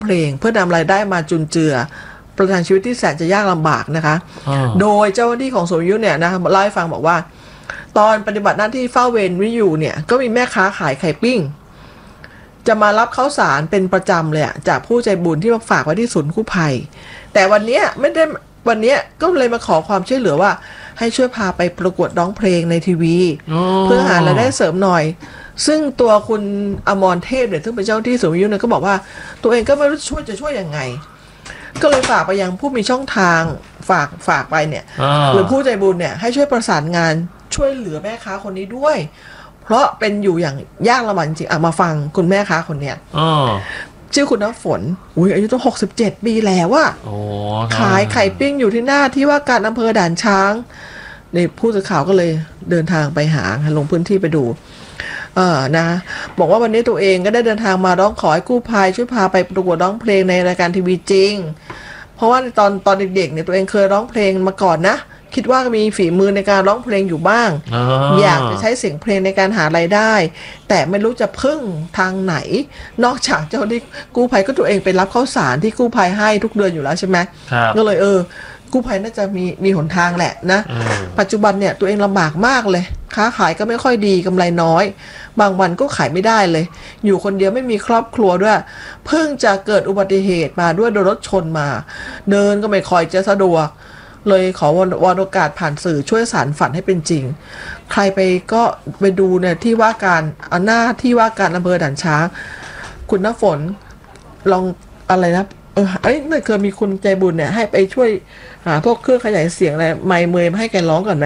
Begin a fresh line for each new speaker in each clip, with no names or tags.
เพลงเพื่อนำรายได้มาจุนเจือประทังชีวิตที่แสนจะยากลำบากนะคะโดยเจ้าหน้าที่ของศูนย์วิทยุเนี่ยนะเล่าให้ฟังบอกว่าตอนปฏิบัติหน้าที่เฝ้าเวรวิทยุเนี่ยก็มีแม่ค้าขายไข่ปิ้งจะมารับข้าวสารเป็นประจำเลยจากผู้ใจบุญที่มาฝากไว้ที่ศูนย์กู้ภัยแต่วันนี้ก็เลยมาขอความช่วยเหลือว่าให้ช่วยพาไปประกวดร้องเพลงในทีวีเพื่อหารายได้เสริมหน่อยซึ่งตัวคุณอมรเทพเนี่ยซึ่งเป็นเจ้าที่ศูนย์วิทยุเนี่ยก็บอกว่าตัวเองก็ไม่รู้จะช่วยยังไงก็เลยฝากไปยังผู้มีช่องทางฝากไปเนี่ยหรือผู้ใจบุญเนี่ยให้ช่วยประสานงานช่วยเหลือแม่ค้าคนนี้ด้วยเพราะเป็นอยู่อย่างยากลำบากจริงมาฟังคุณแม่ค้าคนเนี้ยชื่อคุณน้ำฝนอายุต้อง67 ปีแล้วอะขายไข่ปิ้งอยู่ที่หน้าที่ว่าการอำเภอด่านช้างในผู้สื่อข่าวก็เลยเดินทางไปหาลงพื้นที่ไปดูนะบอกว่าวันนี้ตัวเองก็ได้เดินทางมาร้องขอให้กู้ภัยช่วยพาไปประกวดร้องเพลงในรายการทีวีจริงเพราะว่าตอนเด็กๆเนี่ยตัวเองเคยร้องเพลงมาก่อนนะคิดว่ามีฝีมือในการร้องเพลงอยู่บ้างอยากจะใช้เสียงเพลงในการหารายได้แต่ไม่รู้จะพึ่งทางไหนนอกจากเจ้าที่กู้ภัยก็ตัวเองไปรับข้าวสารที่กู้ภัยให้ทุกเดือนอยู่แล้วใช่ไหมก็เลยกู้ภัยน่าจะมีหนทางแหละนะปัจจุบันเนี่ยตัวเองลำบากมากเลยค้าขายก็ไม่ค่อยดีกำไรน้อยบางวันก็ขายไม่ได้เลยอยู่คนเดียวไม่มีครอบครัวด้วยเพิ่งจะเกิดอุบัติเหตุมาด้วยโดนรถชนมาเดินก็ไม่ค่อยจะสะดวกเลยขอวอนโอกาสผ่านสื่อช่วยสานฝันให้เป็นจริงใครไปก็ไปดูเนี่ยที่ว่าการหน้าที่ว่าการอำเภอด่านช้างคุณน้ำฝนลองอะไรนะเคยมีคุณใจบุญเนี่ยให้ไปช่วยพวกเครื่องขยายเสียงอะไรไมค์เมย์ให้แกร้องก่อนไหม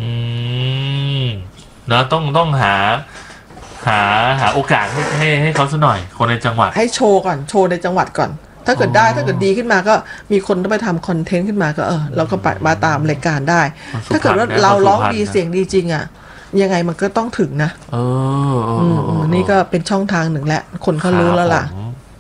นะต้องหาโอกาสให้เขาสักหน่อยคนในจังหวัด
ให้โชว์ในจังหวัดก่อนถ้าเกิดดีขึ้นมาก็มีคนต้องไปทำคอนเทนต์ขึ้นมาก็เราก็มาตามรายการได้ถ้าเกิดว่าเราร้องดีเสียงดีจริงยังไงมันก็ต้องถึงนะนี่ก็เป็นช่องทางหนึ่งแหละคนเขารู้แล้วล่ะ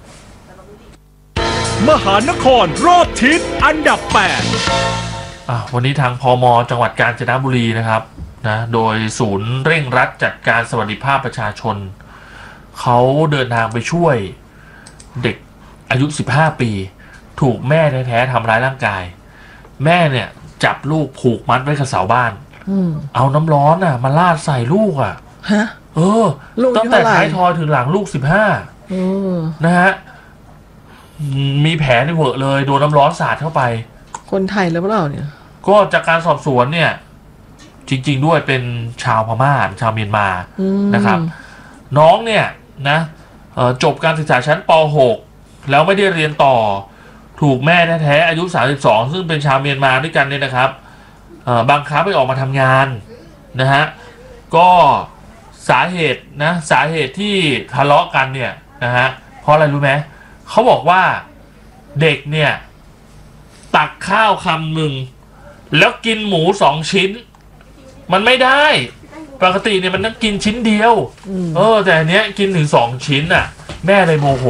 มหานครรอบทิศอันดับ8
วันนี้ทางพม.จังหวัดกาญจนบุรีนะครับนะโดยศูนย์เร่งรัดจัดการสวัสดิภาพประชาชนเขาเดินทางไปช่วยเด็กอายุ15 ปีถูกแม่แท้ๆทำร้ายร่างกายแม่เนี่ยจับลูกผูกมัดไว้กับเสาบ้านเอาน้ำร้อนมาราดใส่ลูกตั้งแต่ท้ายทอยถึงหลังลูก15นะฮะมีแผลในเวอะเลยโดนน้ำร้อนสาดเข้าไป
คนไทยหรือเปล่าเนี่ย
ก็จากการสอบสวนเนี่ยจริงๆด้วยเป็นชาวพม่าชาวเมียนมานะครับน้องเนี่ยนะจบการศึกษาชั้นป .6 แล้วไม่ได้เรียนต่อถูกแม่แท้ๆอายุ32ซึ่งเป็นชาวเมียนมาด้วยกันเนี่ยนะครับบังคับให้ออกมาทำงานนะฮะก็สาเหตุที่ทะเลาะกันเนี่ยนะฮะเพราะอะไรรู้ไหมเขาบอกว่าเด็กเนี่ยตักข้าวคำหนึ่งแล้วกินหมู2 ชิ้นมันไม่ได้ปกติเนี่ยมันต้องกินชิ้นเดียวแต่อันเนี้ยกินถึง2 ชิ้นแม่เลยโมโห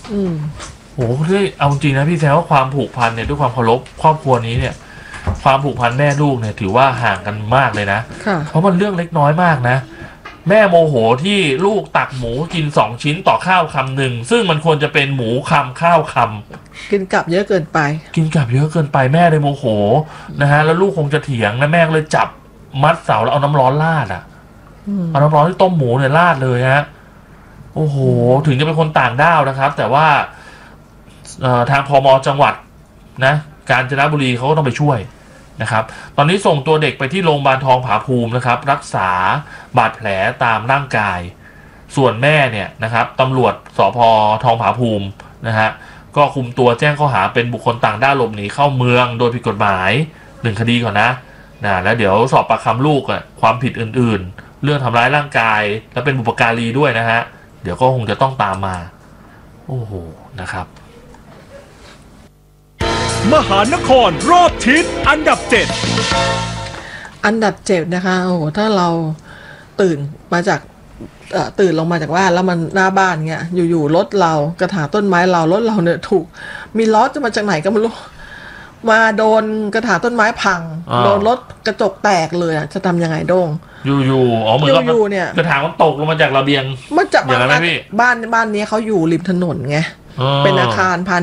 เอาจริงนะพี่แซวว่าความผูกพันเนี่ยด้วยความเคารพครอบครัวนี้เนี่ยความผูกพันแม่ลูกเนี่ยถือว่าห่างกันมากเลยนะเพราะมันเรื่องเล็กน้อยมากนะแม่โมโหที่ลูกตักหมูกิน2 ชิ้นต่อข้าวคำหนึ่งซึ่งมันควรจะเป็นหมูคำข้าวคำ
กินกลับเยอะเกินไป
แม่เลยโมโหนะฮะแล้วลูกคงจะเถียงนะแม่เลยจับมัดเสาแล้วเอาน้ำร้อนราดเอาน้ำร้อนที่ต้มหมูเนี่ยราดเลยฮะโอ้โหถึงจะเป็นคนต่างด้าวนะครับแต่ว่าทางพม.จังหวัดนะกาญจนบุรีเขาก็ต้องไปช่วยนะครับตอนนี้ส่งตัวเด็กไปที่โรงพยาบาลทองผาภูมินะครับรักษาบาดแผลตามร่างกายส่วนแม่เนี่ยนะครับตำรวจสภ.ทองผาภูมินะฮะก็คุมตัวแจ้งข้อหาเป็นบุคคลต่างด้าวหลบหนีเข้าเมืองโดยผิดกฎหมาย1 คดีก่อนนะแล้วเดี๋ยวสอบปากคำลูกความผิดอื่นๆเรื่องทำร้ายร่างกายและเป็นบุพการีด้วยนะฮะเดี๋ยวก็คงจะต้องตามมาโอ้โหนะครับ
มหานครรอบทิศอันดับ
7นะคะโอ้โหถ้าเราตื่นลงมาจากบ้านแล้วมันหน้าบ้านเงี้ยอยู่ๆรถเรากระถางต้นไม้รถเราเนี่ยถูกมีล้อจะมาจากไหนก็ไม่รู้มาโดนกระถางต้นไม้พังโดนรถกระจกแตกเลยจะทำยังไงโด่ง
อยู่เหมือนกับเนี่ยกระถางมันตกลงมาจากระเบียง
มาจากบ้านนี้เขาอยู่ริมถนนไงเป็นอาคารพา